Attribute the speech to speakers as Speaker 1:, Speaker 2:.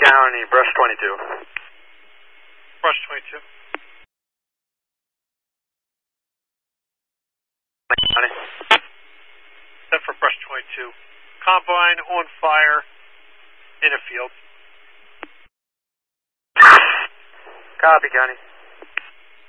Speaker 1: County, brush 22.
Speaker 2: Brush 22.
Speaker 1: County.
Speaker 2: Set for brush 22. Combine on fire in a field.
Speaker 1: Copy, County.